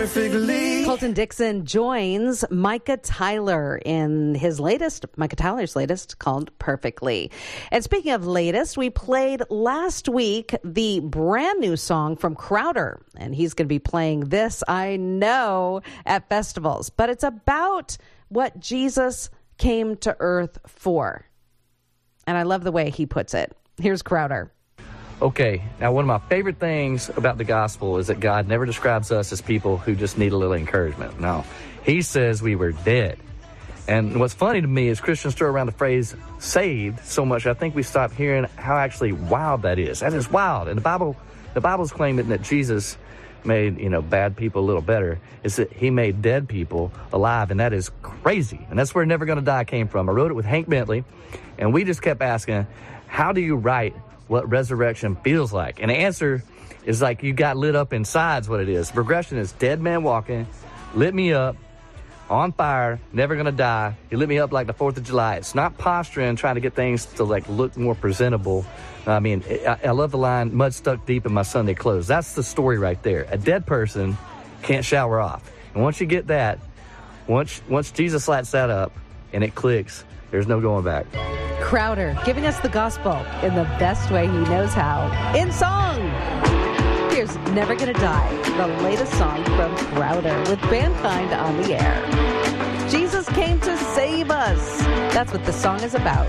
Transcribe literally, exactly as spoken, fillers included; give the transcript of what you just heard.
perfectly. Colton Dixon joins Micah Tyler in his latest, Micah Tyler's latest, called Perfectly. And speaking of latest, we played last week the brand new song from Crowder. And he's going to be playing this, I know, at festivals. But it's about what Jesus came to earth for. And I love the way he puts it. Here's Crowder. Okay, now one of my favorite things about the gospel is that God never describes us as people who just need a little encouragement. No, he says we were dead. And what's funny to me is Christians throw around the phrase saved so much, I think we stop hearing how actually wild that is. That is wild. And the Bible, the Bible's claiming that Jesus made, you know, bad people a little better. Is that he made dead people alive, and that is crazy. And that's where Never Gonna Die came from. I wrote it with Hank Bentley, and we just kept asking, how do you write what resurrection feels like? And the answer is like you got lit up inside is what it is. Progression is dead man walking, lit me up, on fire, never gonna die. He lit me up like the fourth of July. It's not posturing, trying to get things to like look more presentable. I mean, I, I love the line, mud stuck deep in my Sunday clothes. That's the story right there. A dead person can't shower off. And once you get that, once once Jesus lights that up and it clicks, there's no going back. Crowder giving us the gospel in the best way he knows how. In song! Here's Never Gonna Die, the latest song from Crowder with Mankind on the air. Jesus came to save us. That's what the song is about.